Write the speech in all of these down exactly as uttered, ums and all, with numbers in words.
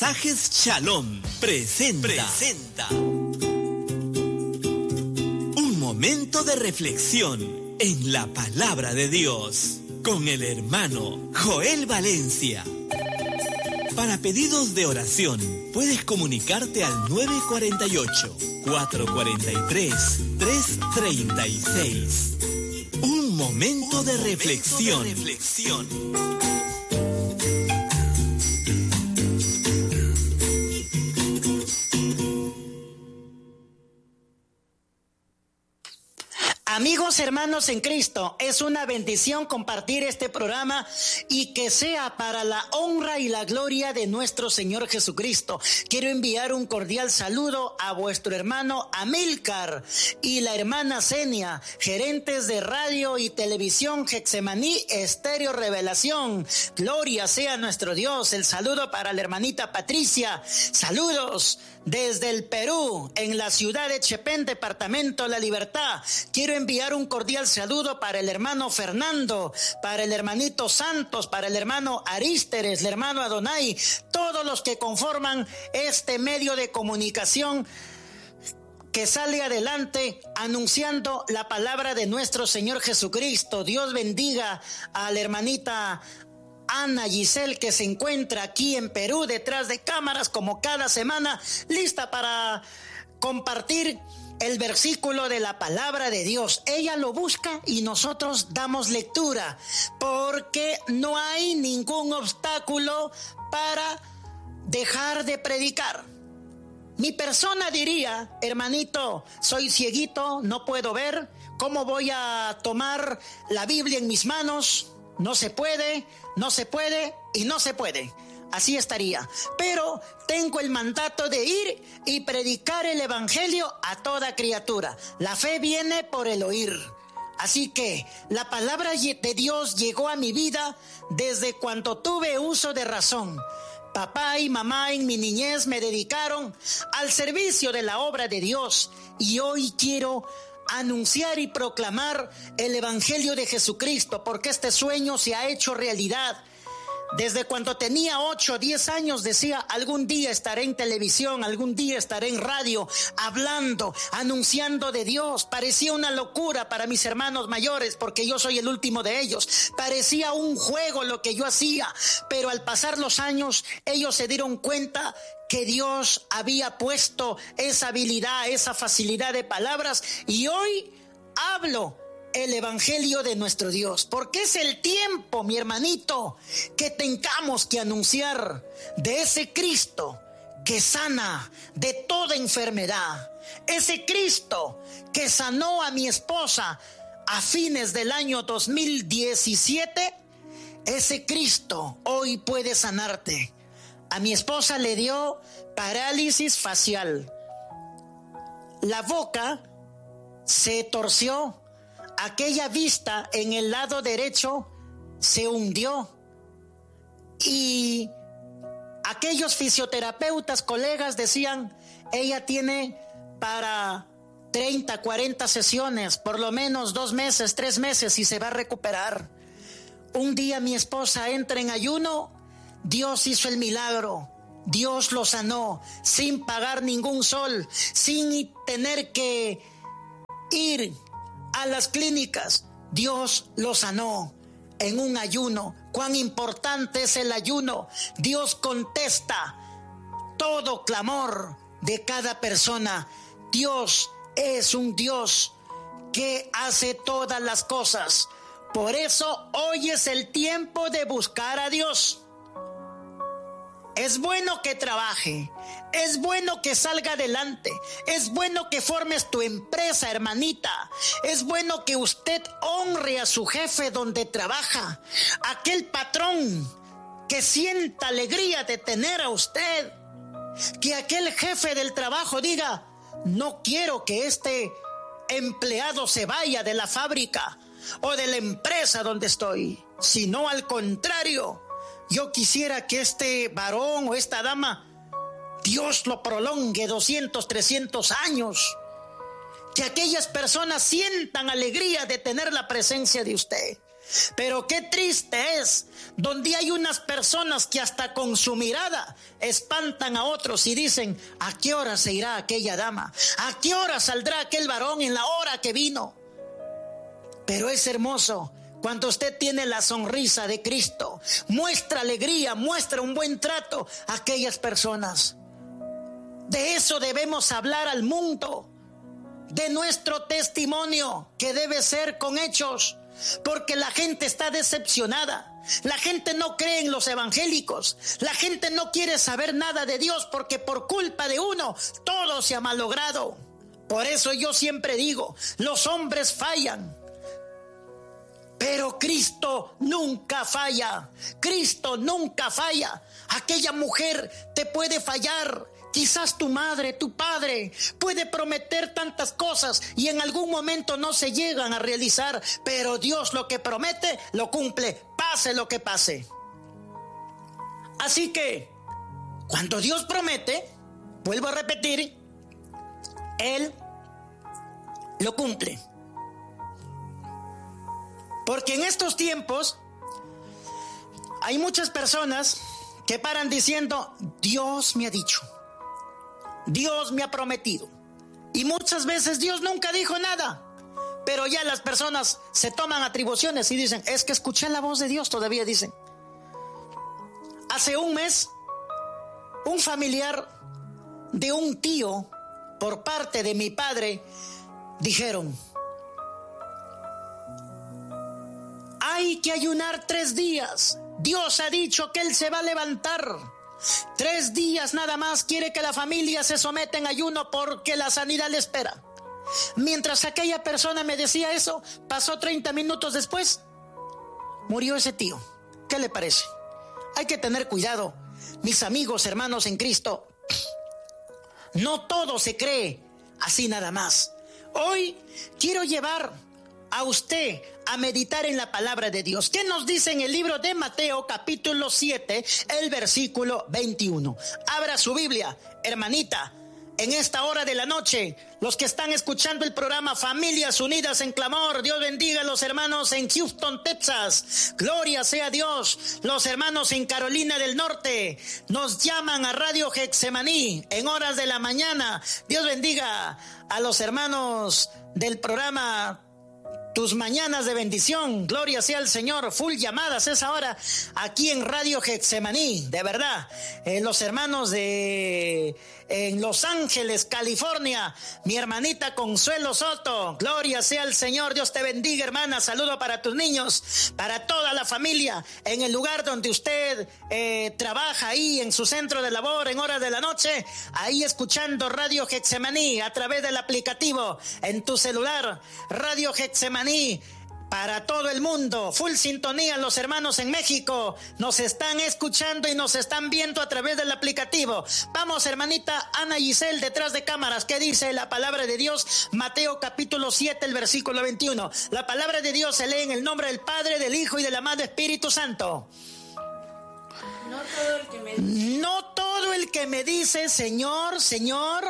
Mensajes Shalom presenta, presenta un momento de reflexión en la palabra de Dios con el hermano Joel Valencia. Para pedidos de oración puedes comunicarte al nueve cuatro ocho, cuatro cuatro tres, tres tres seis. Un momento de reflexión. reflexión. Amigos, hermanos en Cristo, es una bendición compartir este programa y que sea para la honra y la gloria de nuestro Señor Jesucristo. Quiero enviar un cordial saludo a vuestro hermano Amílcar y la hermana Zenia, gerentes de radio y televisión Getsemaní Estéreo Revelación. Gloria sea nuestro Dios. El saludo para la hermanita Patricia. Saludos desde el Perú, en la ciudad de Chepén, departamento La Libertad. Quiero enviar un cordial saludo para el hermano Fernando, para el hermanito Santos, para el hermano Arísteres, el hermano Adonai, todos los que conforman este medio de comunicación que sale adelante anunciando la palabra de nuestro Señor Jesucristo. Dios bendiga a la hermanita Ana Giselle, que se encuentra aquí en Perú detrás de cámaras como cada semana, lista para compartir el versículo de la palabra de Dios. Ella lo busca y nosotros damos lectura, porque no hay ningún obstáculo para dejar de predicar. Mi persona diría, hermanito, soy cieguito, no puedo ver, ¿cómo voy a tomar la Biblia en mis manos? No se puede, no se puede y no se puede. Así estaría. Pero tengo el mandato de ir y predicar el evangelio a toda criatura. La fe viene por el oír. Así que la palabra de Dios llegó a mi vida desde cuando tuve uso de razón. Papá y mamá en mi niñez me dedicaron al servicio de la obra de Dios y hoy quiero anunciar y proclamar el evangelio de Jesucristo, porque este sueño se ha hecho realidad. Desde cuando tenía ocho o diez años decía, algún día estaré en televisión, algún día estaré en radio, hablando, anunciando de Dios. Parecía una locura para mis hermanos mayores, porque yo soy el último de ellos. Parecía un juego lo que yo hacía, pero al pasar los años, ellos se dieron cuenta que Dios había puesto esa habilidad, esa facilidad de palabras, y hoy hablo el evangelio de nuestro Dios, porque es el tiempo, mi hermanito, que tengamos que anunciar de ese Cristo que sana de toda enfermedad, ese Cristo que sanó a mi esposa a fines del año dos mil diecisiete, ese Cristo hoy puede sanarte. A mi esposa le dio parálisis facial, la boca se torció, aquella vista en el lado derecho se hundió y aquellos fisioterapeutas, colegas, decían, ella tiene para treinta, cuarenta sesiones, por lo menos dos meses, tres meses y se va a recuperar. Un día mi esposa entra en ayuno, Dios hizo el milagro. Dios lo sanó sin pagar ningún sol, sin tener que ir a las clínicas. Dios lo sanó en un ayuno. Cuán importante es el ayuno. Dios contesta todo clamor de cada persona. Dios es un Dios que hace todas las cosas. Por eso hoy es el tiempo de buscar a Dios. Es bueno que trabaje, es bueno que salga adelante, es bueno que formes tu empresa, hermanita, es bueno que usted honre a su jefe donde trabaja, aquel patrón que sienta alegría de tener a usted, que aquel jefe del trabajo diga, no quiero que este empleado se vaya de la fábrica o de la empresa donde estoy, sino al contrario, yo quisiera que este varón o esta dama, Dios lo prolongue doscientos, trescientos años. Que aquellas personas sientan alegría de tener la presencia de usted. Pero qué triste es donde hay unas personas que hasta con su mirada espantan a otros y dicen: ¿a qué hora se irá aquella dama? ¿A qué hora saldrá aquel varón en la hora que vino? Pero es hermoso cuando usted tiene la sonrisa de Cristo, muestra alegría, muestra un buen trato a aquellas personas. De eso debemos hablar al mundo, de nuestro testimonio, que debe ser con hechos, porque la gente está decepcionada. La gente no cree en los evangélicos. La gente no quiere saber nada de Dios porque por culpa de uno todo se ha malogrado. Por eso yo siempre digo, los hombres fallan, pero Cristo nunca falla. Cristo nunca falla. Aquella mujer te puede fallar. Quizás tu madre, tu padre puede prometer tantas cosas y en algún momento no se llegan a realizar, pero Dios lo que promete lo cumple, pase lo que pase. Así que cuando Dios promete, vuelvo a repetir, Él lo cumple. Porque en estos tiempos hay muchas personas que paran diciendo: Dios me ha dicho, Dios me ha prometido. Y muchas veces Dios nunca dijo nada, pero ya las personas se toman atribuciones y dicen: es que escuché la voz de Dios, todavía dicen. Hace un mes, un familiar de un tío por parte de mi padre dijeron: hay que ayunar tres días. Dios ha dicho que Él se va a levantar. Tres días nada más quiere que la familia se someta en ayuno porque la sanidad le espera. Mientras aquella persona me decía eso, pasó treinta minutos después, murió ese tío. ¿Qué le parece? Hay que tener cuidado, mis amigos, hermanos en Cristo. No todo se cree así nada más. Hoy quiero llevar a usted a meditar en la palabra de Dios. ¿Qué nos dice en el libro de Mateo capítulo siete, el versículo veintiuno? Abra su Biblia, hermanita, en esta hora de la noche. Los que están escuchando el programa Familias Unidas en Clamor, Dios bendiga a los hermanos en Houston, Texas. Gloria sea Dios. Los hermanos en Carolina del Norte nos llaman a Radio Getsemaní en horas de la mañana. Dios bendiga a los hermanos del programa Tus Mañanas de Bendición. Gloria sea el Señor. Full llamadas esa hora aquí en Radio Getsemaní. De verdad, eh, los hermanos de en Los Ángeles, California, mi hermanita Consuelo Soto. Gloria sea el Señor. Dios te bendiga, hermana. Saludo para tus niños, para toda la familia, en el lugar donde usted eh, trabaja, ahí en su centro de labor, en horas de la noche, ahí escuchando Radio Getsemaní a través del aplicativo en tu celular. Radio Getsemaní para todo el mundo, full sintonía. Los hermanos en México nos están escuchando y nos están viendo a través del aplicativo. Vamos, hermanita Ana Giselle, detrás de cámaras, ¿qué dice la palabra de Dios? Mateo capítulo siete, el versículo veintiuno. La palabra de Dios se lee en el nombre del Padre, del Hijo y del amado Espíritu Santo. No todo el que me, no todo el que me dice Señor, Señor,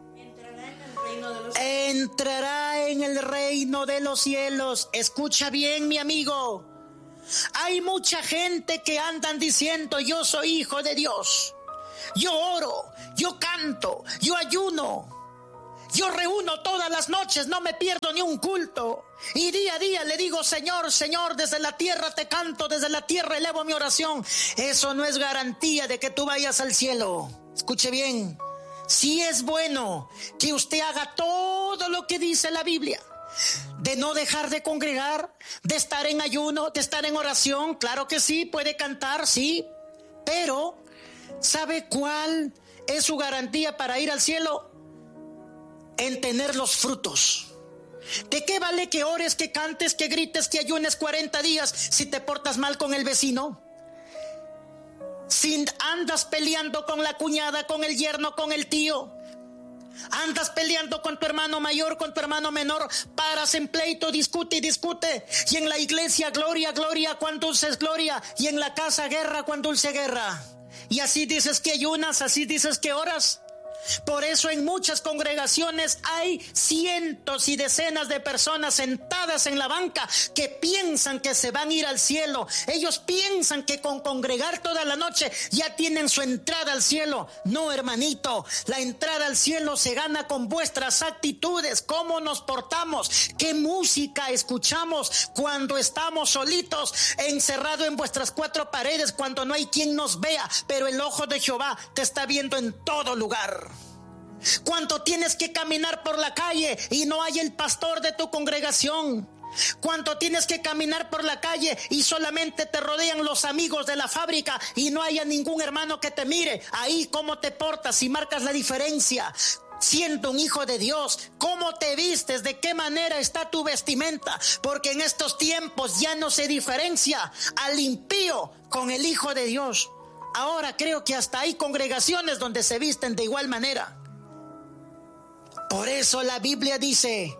entrará en el reino de los cielos. Escucha bien, mi amigo. Hay mucha gente que andan diciendo: yo soy hijo de Dios, yo oro, yo canto, yo ayuno, yo reúno todas las noches, no me pierdo ni un culto, y día a día le digo: Señor, Señor, desde la tierra te canto, desde la tierra elevo mi oración. Eso no es garantía de que tú vayas al cielo. Escuche bien. Sí es bueno que usted haga todo lo que dice la Biblia, de no dejar de congregar, de estar en ayuno, de estar en oración. Claro que sí, puede cantar, sí, pero ¿sabe cuál es su garantía para ir al cielo? En tener los frutos. ¿De qué vale que ores, que cantes, que grites, que ayunes cuarenta días si te portas mal con el vecino? Si andas peleando con la cuñada, con el yerno, con el tío, andas peleando con tu hermano mayor, con tu hermano menor, paras en pleito, discute y discute, y en la iglesia gloria, gloria, cuán dulce es gloria, y en la casa guerra, cuán dulce guerra, y así dices que ayunas, así dices que oras. Por eso en muchas congregaciones hay cientos y decenas de personas sentadas en la banca que piensan que se van a ir al cielo. Ellos piensan que con congregar toda la noche ya tienen su entrada al cielo. No, hermanito, la entrada al cielo se gana con vuestras actitudes, cómo nos portamos, qué música escuchamos cuando estamos solitos, encerrados en vuestras cuatro paredes, cuando no hay quien nos vea, pero el ojo de Jehová te está viendo en todo lugar. Cuando tienes que caminar por la calle y no hay el pastor de tu congregación. Cuando tienes que caminar por la calle y solamente te rodean los amigos de la fábrica y no haya ningún hermano que te mire. Ahí cómo te portas y marcas la diferencia. Siendo un hijo de Dios, cómo te vistes, de qué manera está tu vestimenta, porque en estos tiempos ya no se diferencia al impío con el hijo de Dios. Ahora creo que hasta hay congregaciones donde se visten de igual manera. Por eso la Biblia dice: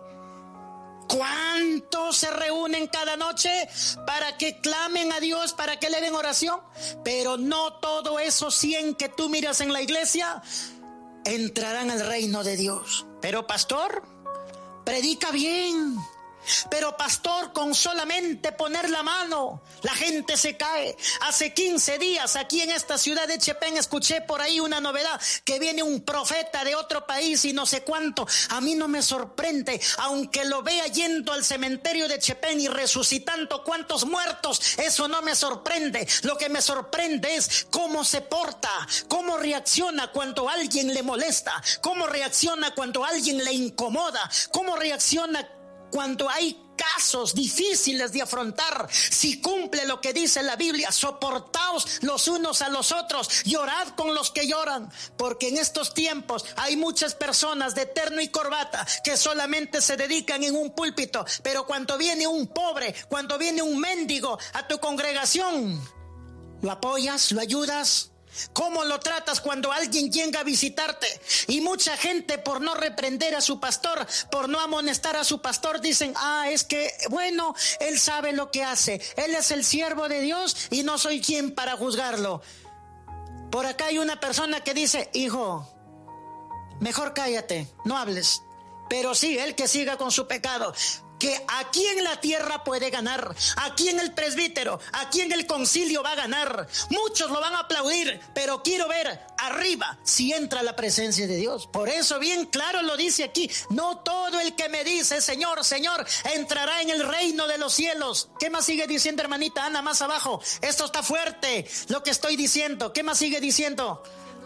¿cuántos se reúnen cada noche para que clamen a Dios, para que le den oración? Pero no todo eso cien que tú miras en la iglesia entrarán al reino de Dios. Pero pastor, predica bien. Pero pastor, con solamente poner la mano, la gente se cae. Hace quince días aquí en esta ciudad de Chepén escuché por ahí una novedad, que viene un profeta de otro país y no sé cuánto. A mí no me sorprende, aunque lo vea yendo al cementerio de Chepén y resucitando cuantos muertos, eso no me sorprende. Lo que me sorprende es cómo se porta, cómo reacciona cuando alguien le molesta, cómo reacciona cuando alguien le incomoda, cómo reacciona cuando hay casos difíciles de afrontar. Si cumple lo que dice la Biblia: soportaos los unos a los otros, llorad con los que lloran, porque en estos tiempos hay muchas personas de terno y corbata que solamente se dedican en un púlpito, pero cuando viene un pobre, cuando viene un mendigo a tu congregación, ¿lo apoyas? ¿Lo ayudas? ¿Cómo lo tratas cuando alguien llega a visitarte? Y mucha gente, por no reprender a su pastor, por no amonestar a su pastor, dicen: ah, es que, bueno, él sabe lo que hace, él es el siervo de Dios y no soy quien para juzgarlo. Por acá hay una persona que dice: hijo, mejor cállate, no hables. Pero sí, él que siga con su pecado. Que aquí en la tierra puede ganar, aquí en el presbítero, aquí en el concilio va a ganar. Muchos lo van a aplaudir, pero quiero ver arriba si entra la presencia de Dios. Por eso bien claro lo dice aquí: no todo el que me dice Señor, Señor, entrará en el reino de los cielos. ¿Qué más sigue diciendo, hermanita Ana, más abajo? Esto está fuerte, lo que estoy diciendo. ¿Qué más sigue diciendo?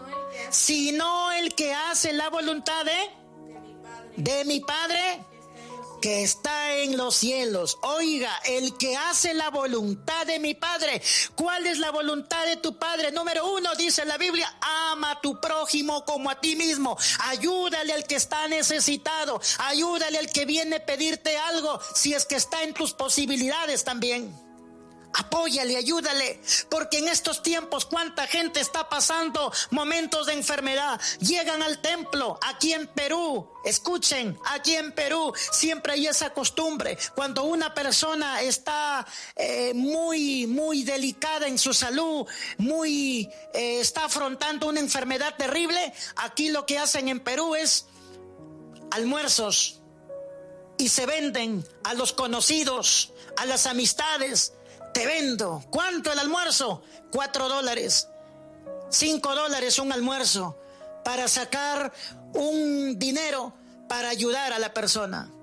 Sino el que hace la voluntad de, de mi Padre que está en los cielos. Oiga, el que hace la voluntad de mi Padre. ¿Cuál es la voluntad de tu Padre? Número uno, dice la Biblia: ama a tu prójimo como a ti mismo. Ayúdale al que está necesitado. Ayúdale al que viene a pedirte algo, si es que está en tus posibilidades también. Apóyale, ayúdale, porque en estos tiempos cuánta gente está pasando momentos de enfermedad. Llegan al templo aquí en Perú. Escuchen, aquí en Perú siempre hay esa costumbre: cuando una persona está eh, muy, muy delicada en su salud, muy eh, está afrontando una enfermedad terrible, aquí lo que hacen en Perú es almuerzos y se venden a los conocidos, a las amistades. Te vendo. ¿Cuánto el almuerzo? Cuatro dólares. Cinco dólares un almuerzo, para sacar un dinero para ayudar a la persona.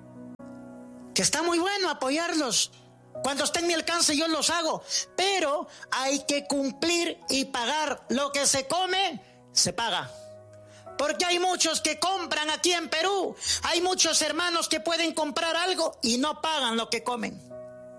Que está muy bueno apoyarlos. Cuando esté en mi alcance yo los hago. Pero hay que cumplir y pagar. Lo que se come, se paga. Porque hay muchos que compran aquí en Perú. Hay muchos hermanos que pueden comprar algo y no pagan lo que comen.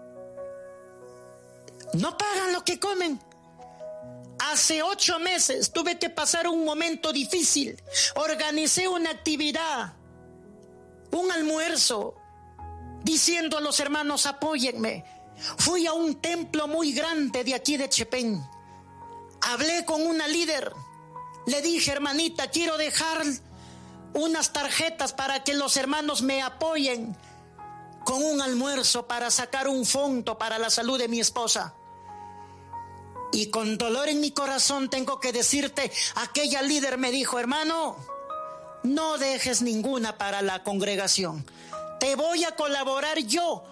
No pagan lo que comen. Hace ocho meses tuve que pasar un momento difícil. Organicé una actividad, un almuerzo, diciendo a los hermanos: apóyenme. Fui a un templo muy grande de aquí de Chepén. Hablé con una líder. Le dije: hermanita, quiero dejar unas tarjetas para que los hermanos me apoyen con un almuerzo para sacar un fondo para la salud de mi esposa. Y con dolor en mi corazón tengo que decirte, aquella líder me dijo, hermano, no dejes ninguna para la congregación. Te voy a colaborar yo.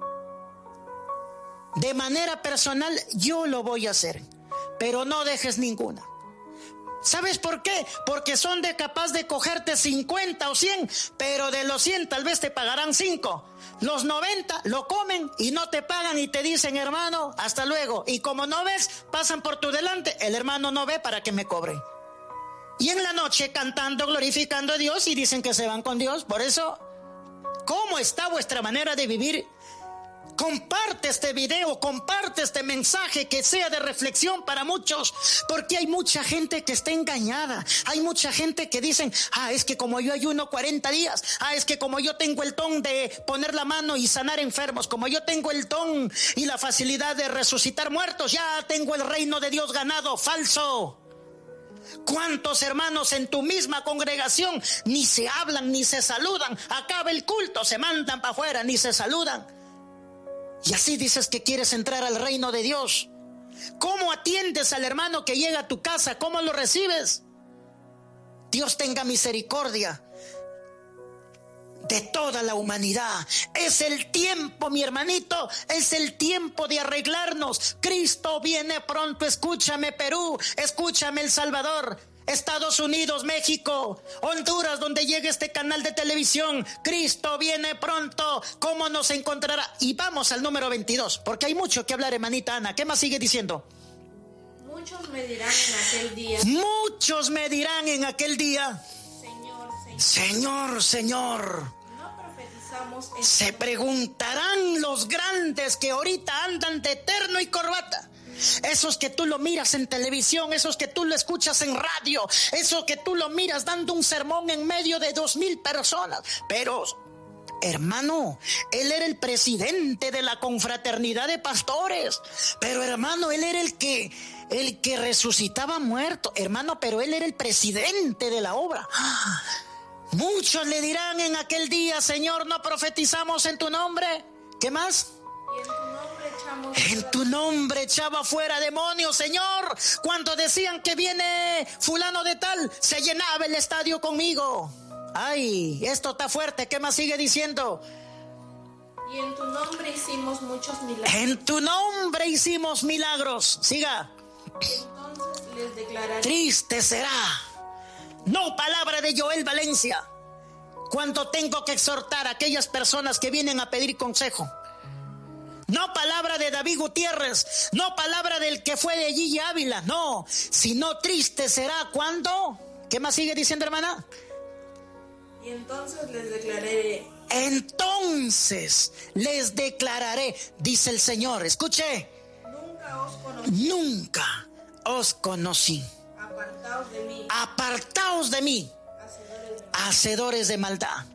De manera personal, yo lo voy a hacer. Pero no dejes ninguna. ¿Sabes por qué? Porque son de capaz de cogerte cincuenta o cien, pero de los cien tal vez te pagarán cinco. Los noventa lo comen y no te pagan y te dicen, hermano, hasta luego. Y como no ves, pasan por tu delante. El hermano no ve para que me cobre. Y en la noche cantando, glorificando a Dios y dicen que se van con Dios. Por eso, ¿cómo está vuestra manera de vivir? Comparte este video, comparte este mensaje que sea de reflexión para muchos, porque hay mucha gente que está engañada. Hay mucha gente que dicen, ah, es que como yo ayuno cuarenta días, ah, es que como yo tengo el don de poner la mano y sanar enfermos, como yo tengo el don y la facilidad de resucitar muertos, ya tengo el reino de Dios ganado. Falso. ¿Cuántos hermanos en tu misma congregación ni se hablan ni se saludan? Acaba el culto, se mandan para afuera, ni se saludan. Y así dices que quieres entrar al reino de Dios. ¿Cómo atiendes al hermano que llega a tu casa? ¿Cómo lo recibes? Dios tenga misericordia de toda la humanidad. Es el tiempo, mi hermanito, es el tiempo de arreglarnos. Cristo viene pronto. Escúchame, Perú, escúchame, El Salvador, Estados Unidos, México, Honduras, donde llegue este canal de televisión. Cristo viene pronto. ¿Cómo nos encontrará? Y vamos al número veintidós, porque hay mucho que hablar, hermanita Ana. ¿Qué más sigue diciendo? Muchos me dirán en aquel día. Muchos me dirán en aquel día. Señor, Señor. Señor, Señor. No profetizamos en... Se preguntarán los grandes que ahorita andan de terno y corbata. Esos que tú lo miras en televisión, esos que tú lo escuchas en radio, esos que tú lo miras dando un sermón en medio de dos mil personas. Pero, hermano, él era el presidente de la confraternidad de pastores. Pero, hermano, él era el que, el que resucitaba muerto. Hermano, pero él era el presidente de la obra. Muchos le dirán en aquel día, Señor, ¿no profetizamos en tu nombre? ¿Qué más? Y en tu nombre echamos... En tu nombre echaba fuera demonios, Señor. Cuando decían que viene fulano de tal, se llenaba el estadio conmigo. Ay, esto está fuerte. ¿Qué más sigue diciendo? Y en tu nombre hicimos muchos milagros. En tu nombre hicimos milagros. Siga. Entonces les declararé. Triste será. No palabra de Joel Valencia. Cuando tengo que exhortar a aquellas personas que vienen a pedir consejo. No palabra de David Gutiérrez, no palabra del que fue de Gigi Ávila, no, sino triste será cuando, ¿qué más sigue diciendo, hermana? Y entonces les declararé. Entonces les declararé, dice el Señor, escuche. Nunca os conocí. Nunca os conocí. Apartaos de mí. Apartaos de mí, Hacedores de, hacedores de maldad.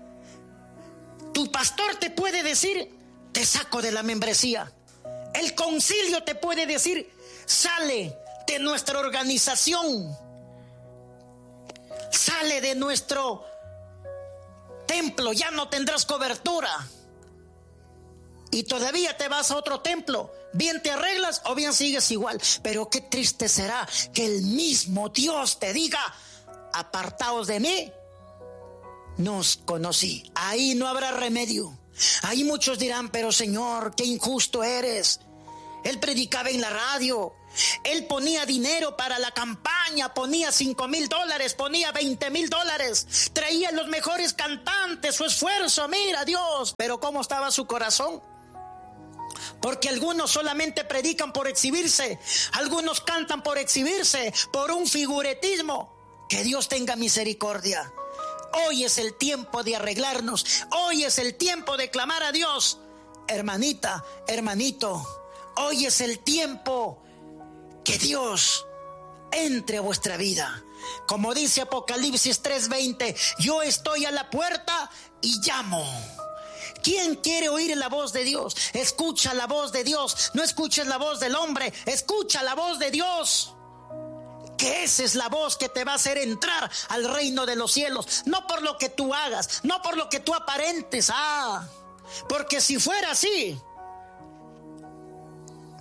Tu pastor te puede decir, te saco de la membresía. El concilio te puede decir, sale de nuestra organización, sale de nuestro templo, ya no tendrás cobertura. Y todavía te vas a otro templo. Bien te arreglas o bien sigues igual. Pero qué triste será que el mismo Dios te diga, apartaos de mí, no os conocí. Ahí no habrá remedio. Ahí muchos dirán, pero Señor, qué injusto eres. Él predicaba en la radio, él ponía dinero para la campaña, ponía cinco mil dólares, ponía veinte mil dólares, traía los mejores cantantes, su esfuerzo, mira Dios, pero ¿cómo estaba su corazón? Porque algunos solamente predican por exhibirse, algunos cantan por exhibirse, por un figuretismo. Que Dios tenga misericordia. Hoy es el tiempo de arreglarnos. Hoy es el tiempo de clamar a Dios. Hermanita, hermanito, hoy es el tiempo que Dios entre a vuestra vida. Como dice Apocalipsis tres veinte, yo estoy a la puerta y llamo. ¿Quién quiere oír la voz de Dios? Escucha la voz de Dios. No escuches la voz del hombre, escucha la voz de Dios. Que esa es la voz que te va a hacer entrar al reino de los cielos. No por lo que tú hagas, no por lo que tú aparentes. Ah, porque si fuera así,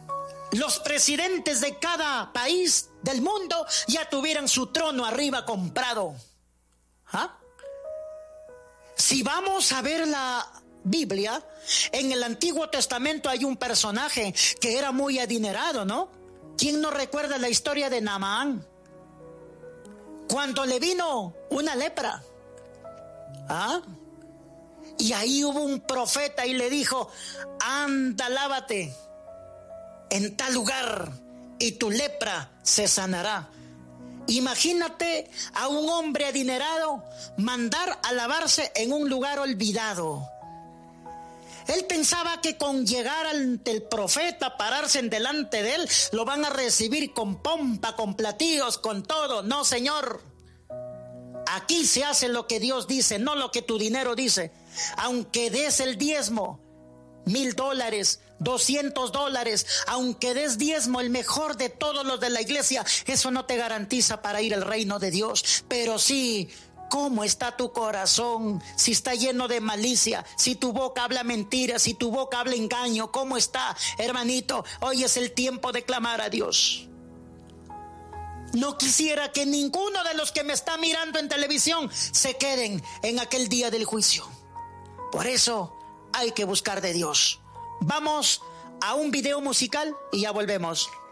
los presidentes de cada país del mundo ya tuvieran su trono arriba comprado. ¿Ah? Si vamos a ver la Biblia, en el Antiguo Testamento hay un personaje que era muy adinerado, ¿no? ¿Quién no recuerda la historia de Naamán? Cuando le vino una lepra, ¿ah? Y ahí hubo un profeta y le dijo: anda, lávate en tal lugar y tu lepra se sanará. Imagínate a un hombre adinerado mandar a lavarse en un lugar olvidado. Él pensaba que con llegar ante el profeta, pararse en delante de él, lo van a recibir con pompa, con platillos, con todo. No, señor. Aquí se hace lo que Dios dice, no lo que tu dinero dice. Aunque des el diezmo, mil dólares, doscientos dólares, aunque des diezmo, el mejor de todos los de la iglesia, eso no te garantiza para ir al reino de Dios. Pero sí, ¿cómo está tu corazón? Si está lleno de malicia, si tu boca habla mentiras, si tu boca habla engaño, ¿cómo está, hermanito? Hoy es el tiempo de clamar a Dios. No quisiera que ninguno de los que me está mirando en televisión se queden en aquel día del juicio. Por eso hay que buscar de Dios. Vamos a un video musical y ya volvemos.